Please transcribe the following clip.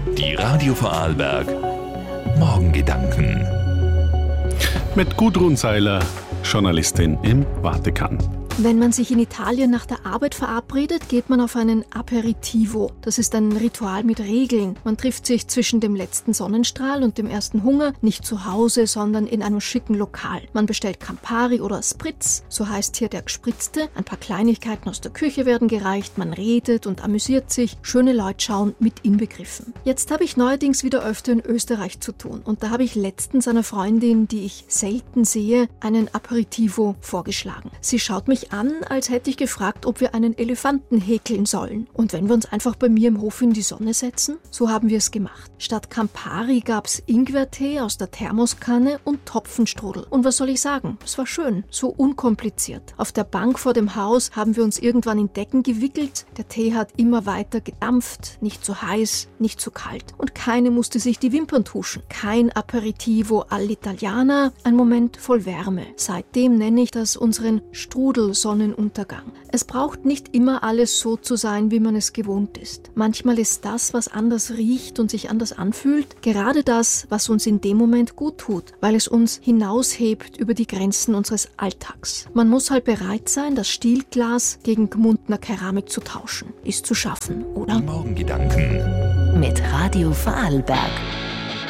Die Radio Vorarlberg Morgengedanken mit Gudrun Seiler, Journalistin im Vatikan. Wenn man sich in Italien nach der Arbeit verabredet, geht man auf einen Aperitivo. Das ist ein Ritual mit Regeln. Man trifft sich zwischen dem letzten Sonnenstrahl und dem ersten Hunger, nicht zu Hause, sondern in einem schicken Lokal. Man bestellt Campari oder Spritz, so heißt hier der Gespritzte. Ein paar Kleinigkeiten aus der Küche werden gereicht, man redet und amüsiert sich. Schöne Leute schauen mit inbegriffen. Jetzt habe ich neuerdings wieder öfter in Österreich zu tun. Und da habe ich letztens einer Freundin, die ich selten sehe, einen Aperitivo vorgeschlagen. Sie schaut mich an, als hätte ich gefragt, ob wir einen Elefanten häkeln sollen. Und wenn wir uns einfach bei mir im Hof in die Sonne setzen? So haben wir es gemacht. Statt Campari gab's Ingwertee aus der Thermoskanne und Topfenstrudel. Und was soll ich sagen? Es war schön, so unkompliziert. Auf der Bank vor dem Haus haben wir uns irgendwann in Decken gewickelt. Der Tee hat immer weiter gedampft, nicht zu heiß, nicht zu kalt. Und keine musste sich die Wimpern tuschen. Kein Aperitivo all'Italiana, ein Moment voll Wärme. Seitdem nenne ich das unseren Strudel-Sonnenuntergang. Es braucht nicht immer alles so zu sein, wie man es gewohnt ist. Manchmal ist das, was anders riecht und sich anders anfühlt, gerade das, was uns in dem Moment gut tut, weil es uns hinaushebt über die Grenzen unseres Alltags. Man muss halt bereit sein, das Stielglas gegen Gmundner Keramik zu tauschen. Ist zu schaffen, oder? Morgengedanken mit Radio Vorarlberg.